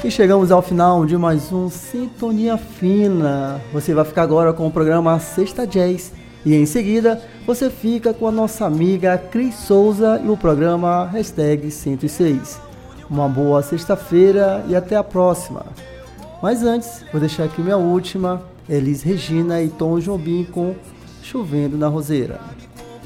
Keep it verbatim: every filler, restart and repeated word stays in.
E chegamos ao final de mais um Sintonia Fina. Você vai ficar agora com o programa Sexta Jazz. E em seguida, você fica com a nossa amiga Cris Souza e o programa Hashtag cento e seis. Uma boa sexta-feira e até a próxima. Mas antes, vou deixar aqui minha última, Elis Regina e Tom Jobim com Chovendo na Roseira.